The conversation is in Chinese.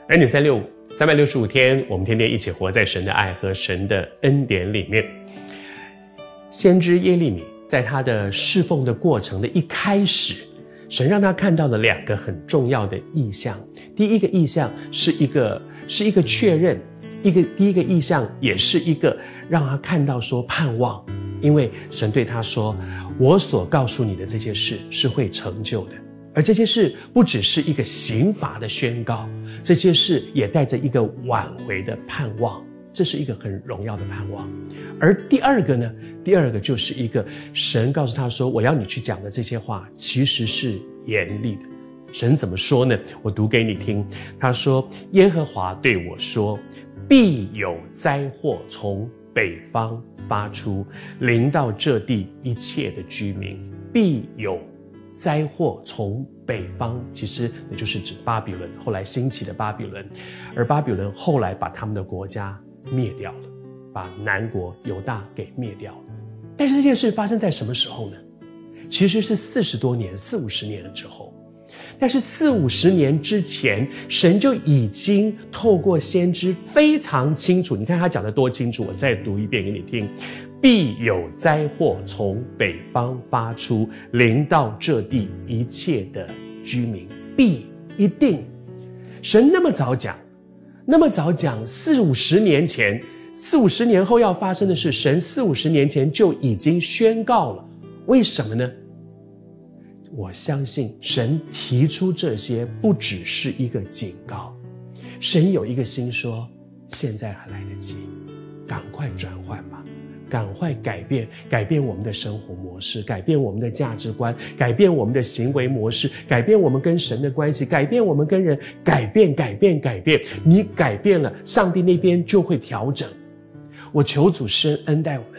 恩典365 365天，我们天天一起活在神的爱和神的恩典里面。先知耶利米在他的侍奉的过程的一开始，神让他看到了2个很重要的意象。第一个意象是一个确认，第一个意象也是一个让他看到说盼望，因为神对他说，我所告诉你的这些事是会成就的，而这些事不只是一个刑罚的宣告，这些事也带着一个挽回的盼望，这是一个很荣耀的盼望。而第二个呢，第二个就是一个神告诉他说，我要你去讲的这些话其实是严厉的。神怎么说呢？我读给你听。他说，耶和华对我说，必有灾祸从北方发出，临到这地一切的居民。必有灾祸从北方，其实也就是指巴比伦，后来兴起的巴比伦。而巴比伦后来把他们的国家灭掉了，把南国犹大给灭掉了。但是这件事发生在什么时候呢？其实是40多年40-50年了之后。但是40-50年之前，神就已经透过先知非常清楚，你看他讲得多清楚，我再读一遍给你听。必有灾祸从北方发出，临到这地一切的居民。必，一定。神那么早讲40-50年前，40-50年后要发生的事，神40-50年前就已经宣告了。为什么呢？我相信神提出这些不只是一个警告，神有一个心说，现在还来得及，赶快转换吧，赶快改变我们的生活模式，改变我们的价值观，改变我们的行为模式，改变我们跟神的关系，改变我们跟人，改变。你改变了，上帝那边就会调整。我求主施恩待我们。